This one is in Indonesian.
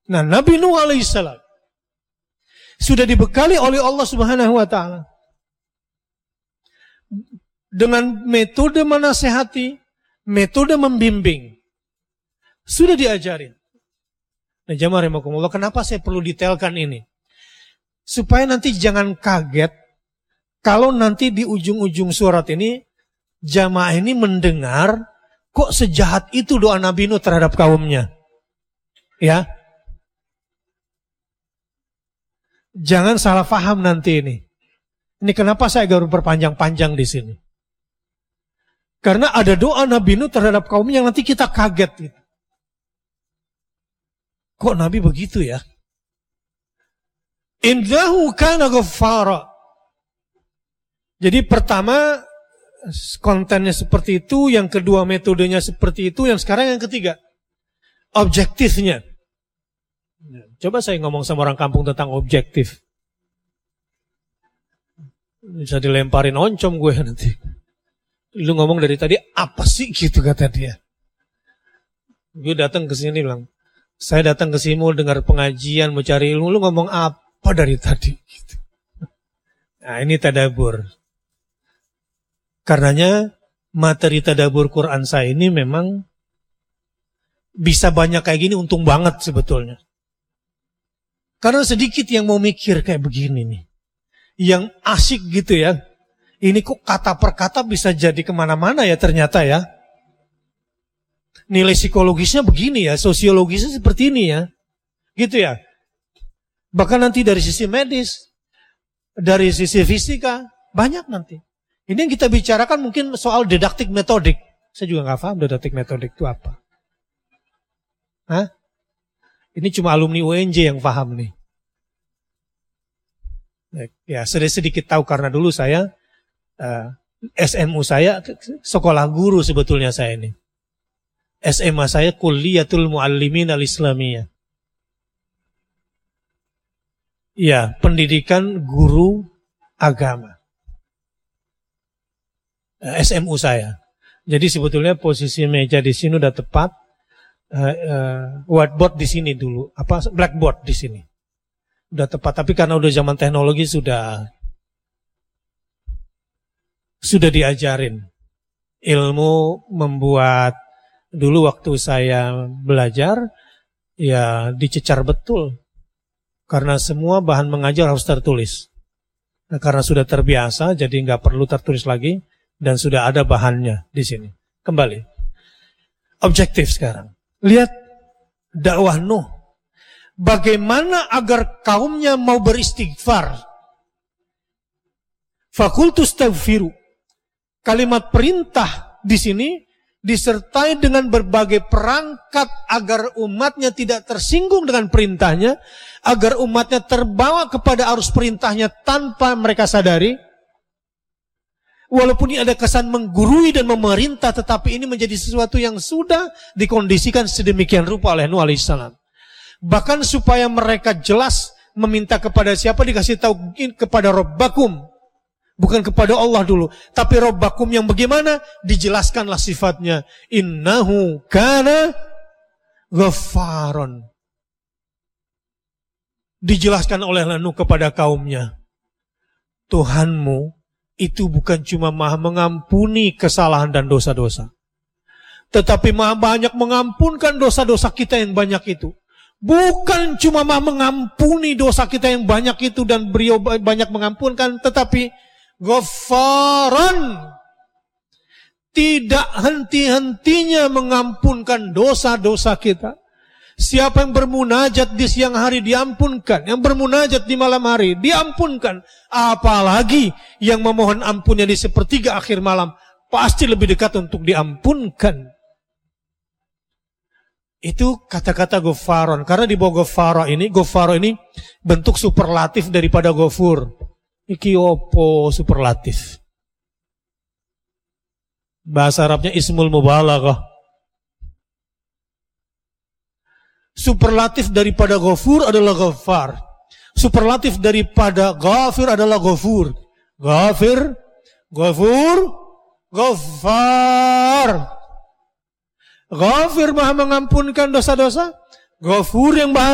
Nah, Nabi Nuh alaihissalam sudah dibekali oleh Allah Subhanahu wa taala dengan metode menasehati, metode membimbing. Sudah diajarin. Nah, jamaah rahimakumullah, kenapa saya perlu detailkan ini? Supaya nanti jangan kaget kalau nanti di ujung-ujung surat ini jamaah ini mendengar kok sejahat itu doa Nabi Nuh terhadap kaumnya. Ya. Jangan salah paham nanti ini. Ini kenapa saya garu berpanjang-panjang di sini. Karena ada doa Nabi Nuh terhadap kaumnya yang nanti kita kaget. Kok Nabi begitu ya? Innahu kana ghaffara. Jadi pertama kontennya seperti itu, yang kedua metodenya seperti itu, yang sekarang yang ketiga objektifnya. Coba saya ngomong sama orang kampung tentang objektif. Bisa dilemparin oncom gue nanti. Lu ngomong dari tadi apa sih gitu kata dia. Gue datang ke sini bilang, saya datang ke sini mau dengar pengajian, mau cari ilmu, lu ngomong apa dari tadi? Gitu. Nah ini tadabbur. Karenanya materi tadabbur Quran saya ini memang bisa banyak kayak gini, untung banget sebetulnya. Karena sedikit yang mau mikir kayak begini nih. Yang asik gitu ya. Ini kok kata per kata bisa jadi kemana-mana ya ternyata ya. Nilai psikologisnya begini ya, sosiologisnya seperti ini ya. Gitu ya. Bahkan nanti dari sisi medis, dari sisi fisika, banyak nanti. Ini yang kita bicarakan mungkin soal didaktik metodik. Saya juga nggak paham didaktik metodik itu apa. Hah? Ini cuma alumni UNJ yang paham nih. Ya, sedikit tahu karena dulu saya SMU saya sekolah guru sebetulnya saya ini. SMA saya Kulliyatul Muallimin Al-Islamiyah. Ya, pendidikan guru agama. SMU saya. Jadi sebetulnya posisi meja di sini udah tepat. Whiteboard di sini dulu, blackboard di sini udah tepat, tapi karena udah zaman teknologi sudah diajarin ilmu membuat. Dulu waktu saya belajar ya dicecar betul karena semua bahan mengajar harus tertulis. Nah, karena sudah terbiasa jadi nggak perlu tertulis lagi dan sudah ada bahannya di sini. Kembali objektif sekarang. Lihat dakwah Nuh. Bagaimana agar kaumnya mau beristighfar. Fakultu astaghfiru. Kalimat perintah di sini disertai dengan berbagai perangkat agar umatnya tidak tersinggung dengan perintahnya, agar umatnya terbawa kepada arus perintahnya tanpa mereka sadari. Walaupun ini ada kesan menggurui dan memerintah, tetapi ini menjadi sesuatu yang sudah dikondisikan sedemikian rupa oleh Nuh alaihissalam. Bahkan supaya mereka jelas meminta kepada siapa, dikasih tahu kepada Rabbakum. Bukan kepada Allah dulu. Tapi Rabbakum yang bagaimana? Dijelaskanlah sifatnya. Innahu kana ghaffaron. Dijelaskan oleh Nuh kepada kaumnya. Tuhanmu itu bukan cuma maha mengampuni kesalahan dan dosa-dosa. Tetapi maha banyak mengampunkan dosa-dosa kita yang banyak itu. Bukan cuma maha mengampuni dosa kita yang banyak itu dan beliau banyak mengampunkan, tetapi Ghaffaran, tidak henti-hentinya mengampunkan dosa-dosa kita. Siapa yang bermunajat di siang hari diampunkan, yang bermunajat di malam hari diampunkan, apalagi yang memohon ampunnya di sepertiga akhir malam, pasti lebih dekat untuk diampunkan. Itu kata-kata Ghaffaran. Karena di bawah Ghafara ini bentuk superlatif daripada Ghafur. Iki opo superlatif. Bahasa Arabnya ismul mubalaghah. Superlatif daripada Ghafur adalah Ghaffar. Superlatif daripada Ghafir adalah Ghafur. Ghafir, Ghafur, Ghaffar. Ghafir maha mengampunkan dosa-dosa. Ghafur yang maha